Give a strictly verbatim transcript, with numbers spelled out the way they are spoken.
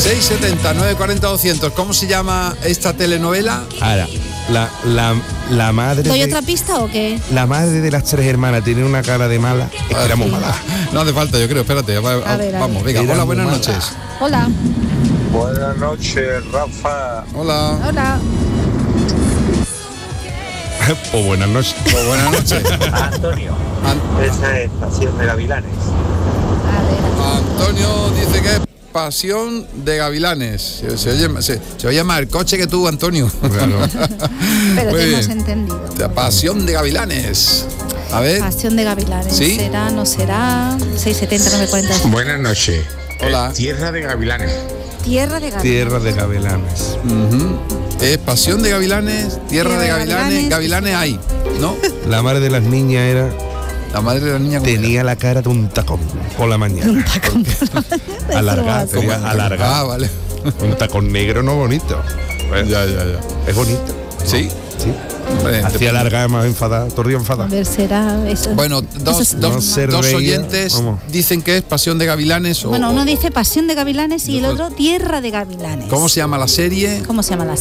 seis setenta, nueve cuarenta, doscientos. ¿Cómo se llama esta telenovela? Ahora, la, la, la madre ¿Doy de, otra pista o qué? la madre de las tres hermanas tiene una cara de mala. Es que era muy mala. No hace falta, yo creo, espérate. Va, A ver, a vamos, ver. venga, Era hola, muy buenas mala. noches. Hola. Buenas noches, Rafa. Hola. Hola. Pues buenas noches. Pues buenas noches. Antonio. An- Esa es Pasión de Gavilanes. A ver. Antonio dice que es Pasión de Gavilanes. Se, se oye, se, se oye más el coche que tú, Antonio. Claro. Pero Muy te hemos bien. entendido. La Pasión de Gavilanes. A ver. Pasión de Gavilanes. ¿Sí? ¿Será, no será? seis setenta, nueve cuarenta. Buenas noches. Hola. Eh, Tierra de Gavilanes. Tierra de Gavilanes. Tierra de Gavilanes. Ujú. Es Pasión de Gavilanes, Tierra Tierra de de Gavilanes. Gavilanes. Gavilanes hay, ¿no? La madre de las niñas era La madre de la niña. ¿cómo era? tenía la cara de un tacón por la mañana. Alargada, ¿Cómo tenía era? alargada. Ah, vale. Un tacón negro no bonito. Pues, Ya, ya, ya. es bonito. ¿Sí? Sí. Hombre, Hacía depende. larga, más enfadada, todo el día A enfadada. ver, será eso. Bueno, dos, Eso es- dos, No se dos reía, oyentes vamos. dicen que es Pasión de Gavilanes o, Bueno, uno o- dice Pasión de Gavilanes y el otro Tierra de Gavilanes. ¿cómo se llama la serie? ¿Cómo se llama la